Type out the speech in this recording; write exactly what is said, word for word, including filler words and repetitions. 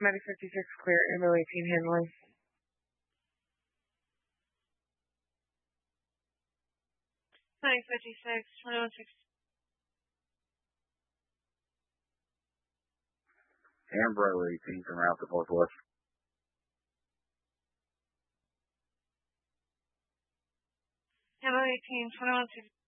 Medi fifty-six clear, Ammo eighteen handling. Medi fifty-six, twenty-one six. Ambrose eighteen from route to Northwest. Ammo eighteen, twenty-one six.